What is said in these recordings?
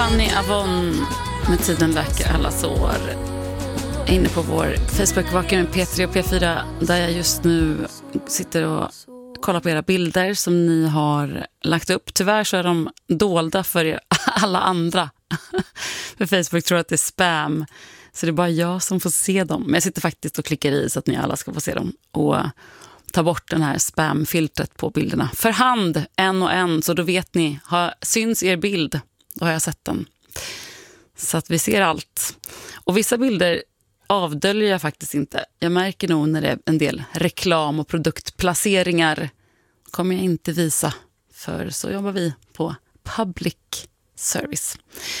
Fanny Avon med Tiden läker alla sår. Jag är inne på vår Facebook-vaka med P3 och P4 där jag just nu sitter och kollar på era bilder som ni har lagt upp. Tyvärr så är de dolda för er, alla andra. För Facebook tror att det är spam. Så det är bara jag som får se dem. Men jag sitter faktiskt och klickar i så att ni alla ska få se dem. Och ta bort den här spamfiltret på bilderna. För hand, en och en. Så då vet ni, syns er bild. Då har jag sett den. Så att vi ser allt. Och vissa bilder avdöljer jag faktiskt inte. Jag märker nog när det är en del reklam och produktplaceringar kommer jag inte visa. För så jobbar vi på public service.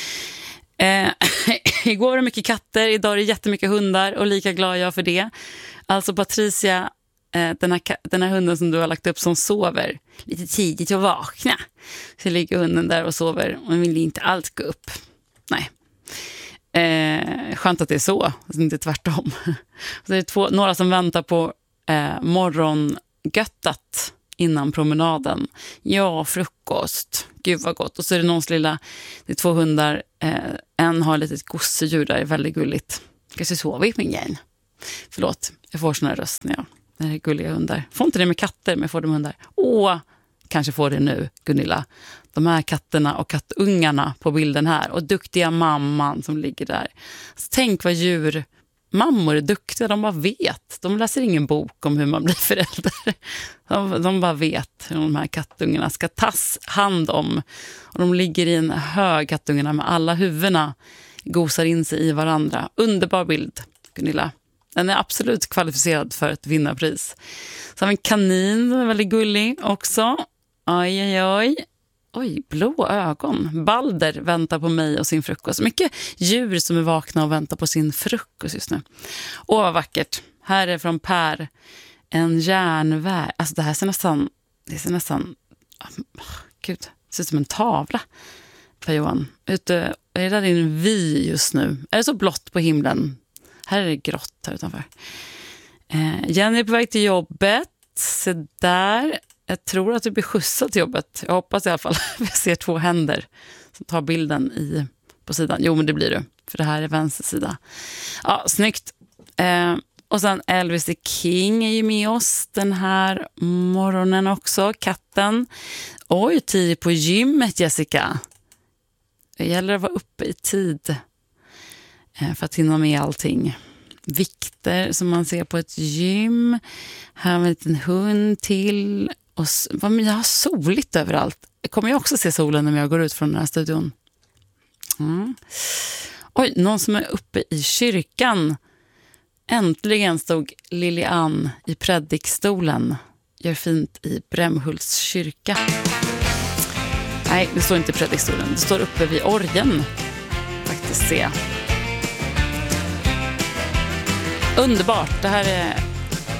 Igår var det mycket katter, idag är det jättemycket hundar och lika glad jag för det. Alltså Patricia, den här hunden som du har lagt upp som sover lite tidigt och vakna. Så ligger hunden där och sover och vill inte alls gå upp. Nej. Skönt att det är så, inte tvärtom. Så det är några som väntar på morgongöttat innan promenaden. Ja, frukost. Gud vad gott. Och så är det någons lilla, det är 2 hundar. En har ett litet gosedjur där, är väldigt gulligt. Kanske sover i min gäng. Förlåt, jag får sån här röst när det är gulliga hundar. Får inte det med katter, men jag får det med hundar. Kanske får det nu, Gunilla. De här katterna och kattungarna på bilden här. Och duktiga mamman som ligger där. Så tänk vad mammor är duktiga, de bara vet. De läser ingen bok om hur man blir förälder. De bara vet hur de här kattungarna ska tas hand om. Och de ligger i en hög, kattungarna, med alla huvudena gosar in sig i varandra. Underbar bild, Gunilla. Den är absolut kvalificerad för ett vinnarpris. Så har vi en kanin som är väldigt gullig också. Oj, oj, oj. Oj, blå ögon. Balder väntar på mig och sin frukost. Mycket djur som är vakna och väntar på sin frukost just nu. Åh, vad vackert. Här är från Per. En järnväg. Alltså det här ser nästan... Gud, det ser ut som en tavla. Per Johan. Är det där en vy just nu? Är det så blått på himlen? Här är det grått här utanför. Jenny är på väg till jobbet. Så där... Jag tror att du blir skjutsad till jobbet. Jag hoppas i alla fall. Jag ser 2 händer som tar bilden på sidan. Jo, men det blir du. För det här är vänster sida. Ja, snyggt. Och sen Elvis the King är ju med oss den här morgonen också. Katten. Oj, 10 på gymmet, Jessica. Det gäller att vara uppe i tid. För att hinna med allting. Vikter som man ser på ett gym. Här har vi en liten hund till. Och jag har soligt överallt. Kommer jag också se solen när jag går ut från den här studion? Oj, någon som är uppe i kyrkan. Äntligen stod Lilian i predikstolen. Gör fint i Brämhults kyrka. Nej, det står inte i predikstolen. Det står uppe vid orgeln. Faktiskt se. Underbart. Det här är